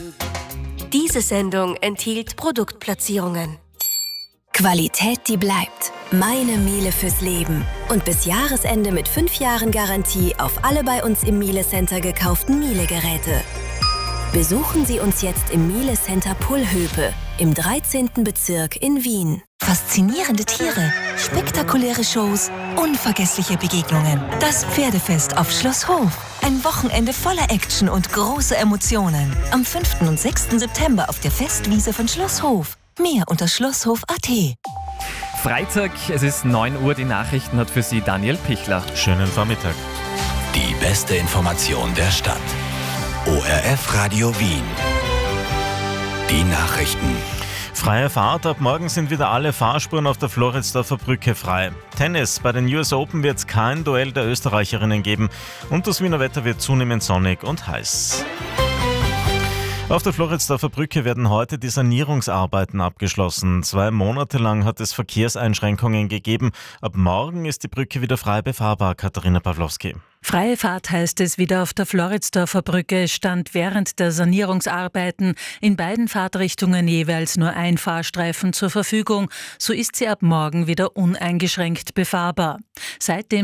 Diese Sendung enthielt Produktplatzierungen. Qualität, die bleibt. Meine Miele fürs Leben. Und bis Jahresende mit 5 Jahren Garantie auf alle bei uns im Miele Center gekauften Miele-Geräte. Besuchen Sie uns jetzt im Miele Center Pullhöpe im 13. Bezirk in Wien. Faszinierende Tiere, spektakuläre Shows, unvergessliche Begegnungen. Das Pferdefest auf Schloss Hof. Ein Wochenende voller Action und großer Emotionen. Am 5. und 6. September auf der Festwiese von Schloss Hof. Mehr unter schlosshof.at. Freitag, es ist 9 Uhr, die Nachrichten hat für Sie Daniel Pichler. Schönen Vormittag. Die beste Information der Stadt. ORF Radio Wien. Die Nachrichten. Freie Fahrt. Ab morgen sind wieder alle Fahrspuren auf der Floridsdorfer Brücke frei. Tennis. Bei den US Open wird es kein Duell der Österreicherinnen geben. Und das Wiener Wetter wird zunehmend sonnig und heiß. Auf der Floridsdorfer Brücke werden heute die Sanierungsarbeiten abgeschlossen. 2 Monate lang hat es Verkehrseinschränkungen gegeben. Ab morgen ist die Brücke wieder frei befahrbar. Katharina Pawlowski. Freie Fahrt heißt es wieder auf der Floridsdorfer Brücke, stand während der Sanierungsarbeiten in beiden Fahrtrichtungen jeweils nur ein Fahrstreifen zur Verfügung. So ist sie ab morgen wieder uneingeschränkt befahrbar. Seitdem